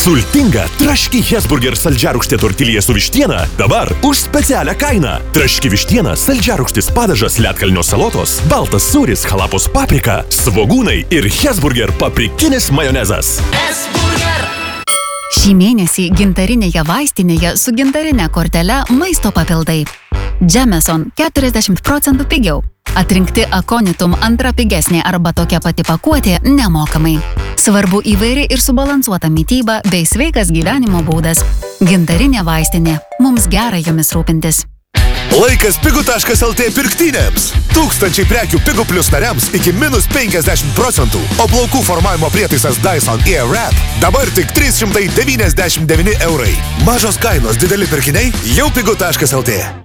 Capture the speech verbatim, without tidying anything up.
Sultinga traški Hesburger saldžiarūgštė tortilija su vištiena dabar už specialią kainą. Traški vištiena, saldžiarūgštis padažas, ledkalnio salotos, baltas sūris, halapos paprika, svogūnai ir Hesburger paprikinis majonezas. Hesburger. Šį mėnesį gintarinėje vaistinėje su gintarinė kortele maisto papildai. Jameson keturiasdešimt procentų pigiau. Atrinkti Aconitum antra pigesnė arba tokia pati pakuotė nemokamai. Svarbu įvairi ir subalansuota mityba bei sveikas gyvenimo būdas. Gintarinė vaistinė. Mums gera jomis rūpintis. Laikas pigu taškas lt pirktynėms. Tūkstančiai prekių Pigu Plus nariams iki minus penkiasdešimt procentų, o plaukų formavimo prietaisas Dyson Airwrap dabar tik trys šimtai devyniasdešimt devyni eurai. Mažos kainos, dideli pirkiniai jau pigu taškas lt.